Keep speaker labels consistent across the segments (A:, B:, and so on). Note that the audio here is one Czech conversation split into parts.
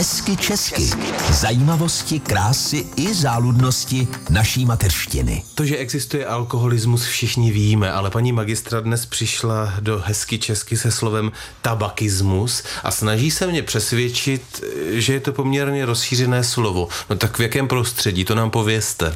A: Hezky česky. Zajímavosti, krásy i záludnosti naší mateřštiny.
B: To, že existuje alkoholismus, všichni víme, ale paní magistra dnes přišla do Hezky česky se slovem tabakismus a snaží se mě přesvědčit, že je to poměrně rozšířené slovo. No tak v jakém prostředí, to nám povězte.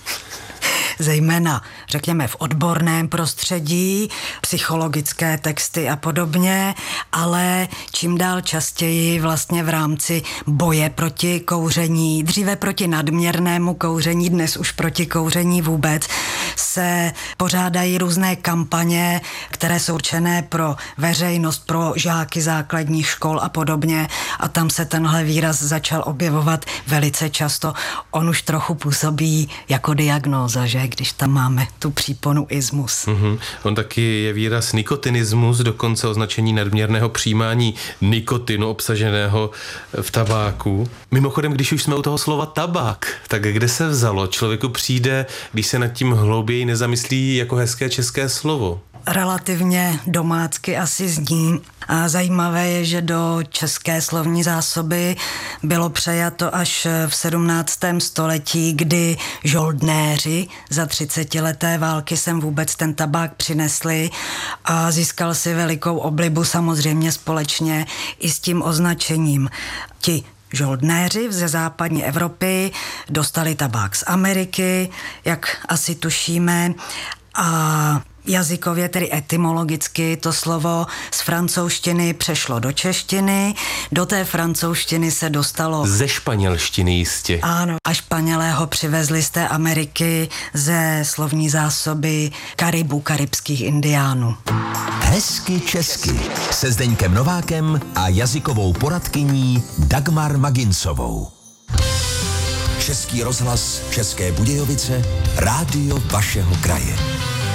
C: Zejména, řekněme, v odborném prostředí, psychologické texty a podobně, ale čím dál častěji vlastně v rámci boje proti kouření, dříve proti nadměrnému kouření, dnes už proti kouření vůbec, se pořádají různé kampaně, které jsou určené pro veřejnost, pro žáky základních škol a podobně, a tam se tenhle výraz začal objevovat velice často. On už trochu působí jako diagnóza, že? Když tam máme tu příponu ismus.
B: On taky je výraz nikotinismus, dokonce označení nadměrného přijímání nikotinu obsaženého v tabáku. Mimochodem, když už jsme u toho slova tabák, tak kde se vzalo? Člověku přijde, když se nad tím hlouběji nezamyslí, jako hezké české slovo.
C: Relativně domácky asi zní. A zajímavé je, že do české slovní zásoby bylo přejato až v 17. století, kdy žoldnéři za 30leté války sem vůbec ten tabák přinesli a získal si velikou oblibu samozřejmě společně i s tím označením. Ti žoldnéři ze západní Evropy dostali tabák z Ameriky, jak asi tušíme, a jazykově, tedy etymologicky, to slovo z francouzštiny přešlo do češtiny, do té francouzštiny se dostalo
B: ze španělštiny jistě.
C: Ano, a Španělé ho přivezli z té Ameriky ze slovní zásoby Karibů, karibských indiánů.
A: Hezky česky se Zdeňkem Novákem a jazykovou poradkyní Dagmar Magincovou. Český rozhlas České Budějovice, rádio vašeho kraje.